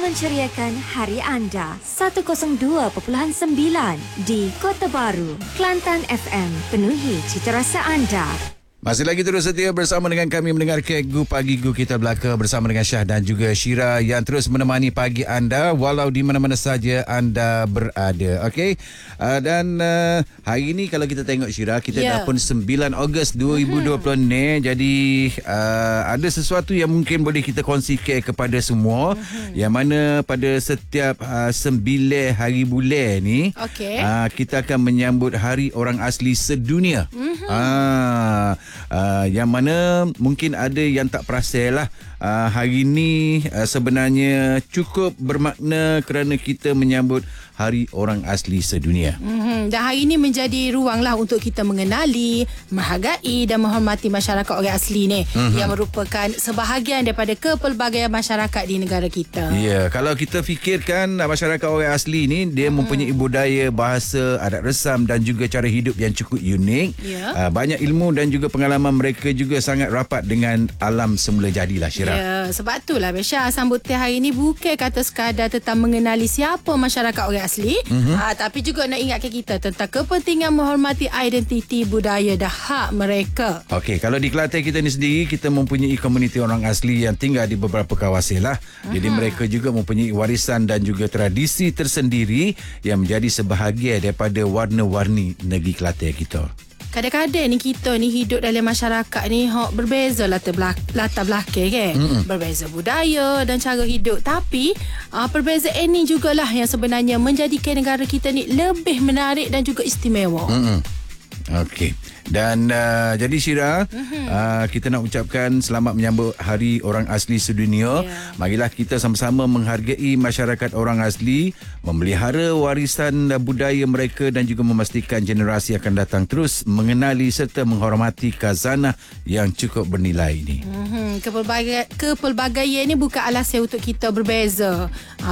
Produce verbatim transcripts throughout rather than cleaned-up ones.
menceriakan hari anda seratus dua perpuluhan sembilan di Kota Baru, Kelantan F M. Penuhi cita rasa anda. Masih lagi terus setia bersama dengan kami mendengar Gu Pagi Gu kita belaka bersama dengan Syah dan juga Syira yang terus menemani pagi anda walau di mana-mana saja anda berada. Okey. Uh, dan uh, hari ini kalau kita tengok Syira, kita yeah. dah pun sembilan Ogos dua ribu dua puluh mm-hmm. ni. Jadi uh, ada sesuatu yang mungkin boleh kita kongsikan kepada semua, mm-hmm. yang mana pada setiap uh, sembilan hari bulan ni, okay. uh, kita akan menyambut Hari Orang Asli Sedunia. Mm-hmm. Uh, Uh, yang mana mungkin ada yang tak perasan lah, uh, hari ini uh, sebenarnya cukup bermakna kerana kita menyambut Hari Orang Asli Sedunia. Mm-hmm. Dan hari ini menjadi ruang lah untuk kita mengenali, menghargai dan menghormati masyarakat orang asli ni, mm-hmm. yang merupakan sebahagian daripada kepelbagaian masyarakat di negara kita. Ya, yeah, kalau kita fikirkan masyarakat orang asli ni, dia mm-hmm. mempunyai budaya, bahasa, adat resam dan juga cara hidup yang cukup unik. Yeah. Uh, banyak ilmu dan juga pengalaman mereka juga sangat rapat dengan alam semula jadilah, Syirah. Ya, yeah, sebab itulah Besha, sambutan hari ini bukan kata sekadar tentang mengenali siapa masyarakat orang asli, mm-hmm. uh, tapi juga nak ingatkan kita tentang kepentingan menghormati identiti budaya dan hak mereka. Okey, kalau di Kelantan kita ni sendiri, kita mempunyai komuniti orang asli yang tinggal di beberapa kawasan lah. Mm-hmm. Jadi mereka juga mempunyai warisan dan juga tradisi tersendiri yang menjadi sebahagian daripada warna-warni negeri Kelantan kita. Kadang-kadang ni kita ni hidup dalam masyarakat ni hok berbeza latar belakang, latar belakang kan. Mm-mm. Berbeza budaya dan cara hidup, tapi uh, perbezaan ini jugalah yang sebenarnya menjadikan negara kita ni lebih menarik dan juga istimewa. Mm-mm. Okey. Dan uh, jadi Syira, mm-hmm. uh, kita nak ucapkan selamat menyambut Hari Orang Asli Sedunia. Yeah. Marilah kita sama-sama menghargai masyarakat orang asli, memelihara warisan budaya mereka dan juga memastikan generasi akan datang terus mengenali serta menghormati khazanah yang cukup bernilai ini. Mm-hmm. Kepelbagaian, kepelbagaian ini bukan alasan untuk kita berbeza,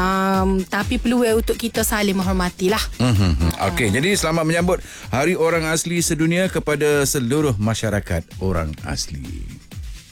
um, tapi peluang untuk kita saling menghormatilah. Mm-hmm. Okey, mm. jadi selamat menyambut Hari Orang Asli Sedunia kepada seluruh masyarakat orang asli.